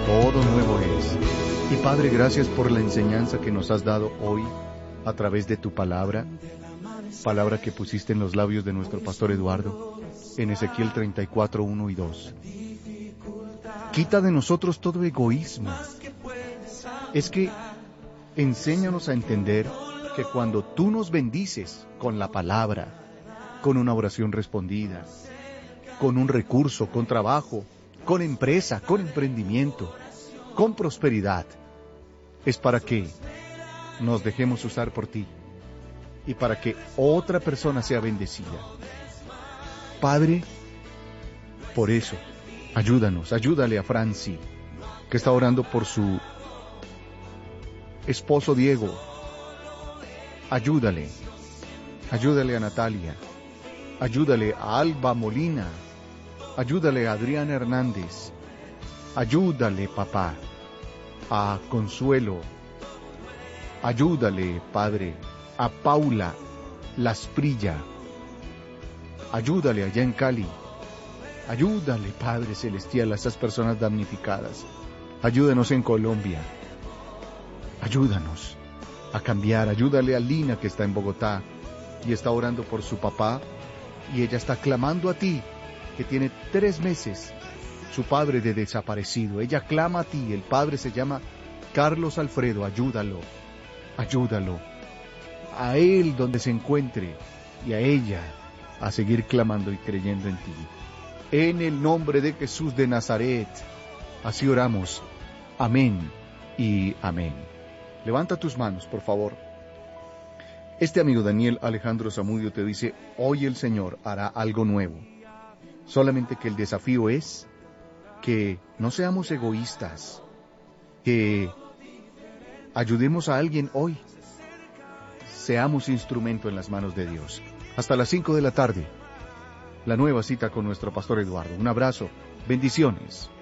todo nuevo es. Y Padre, gracias por la enseñanza que nos has dado hoy a través de tu palabra, palabra que pusiste en los labios de nuestro pastor Eduardo, en Ezequiel 34, 1 y 2. Quita de nosotros todo egoísmo. Es que enséñanos a entender que cuando tú nos bendices con la palabra, con una oración respondida, con un recurso, con trabajo, con empresa, con emprendimiento, con prosperidad, es para que nos dejemos usar por ti y para que otra persona sea bendecida. Padre, por eso, ayúdale a Franci, que está orando por su esposo Diego. Ayúdale a Natalia, ayúdale a Alba Molina, ayúdale a Adriana Hernández, ayúdale, papá, a Consuelo, ayúdale, Padre, a Paula Lasprilla, ayúdale allá en Cali, ayúdale, Padre Celestial, a esas personas damnificadas, ayúdanos en Colombia, ayúdanos a cambiar, ayúdale a Lina que está en Bogotá y está orando por su papá y ella está clamando a ti, que tiene 3 meses su padre de desaparecido. Ella clama a ti, el padre se llama Carlos Alfredo, ayúdalo, a él donde se encuentre y a ella a seguir clamando y creyendo en ti. En el nombre de Jesús de Nazaret, así oramos. Amén y amén. Levanta tus manos, por favor. Este amigo Daniel Alejandro Zamudio te dice, hoy el Señor hará algo nuevo. Solamente que el desafío es que no seamos egoístas, que ayudemos a alguien hoy. Seamos instrumento en las manos de Dios. Hasta las 5 de la tarde, la nueva cita con nuestro pastor Eduardo. Un abrazo, bendiciones.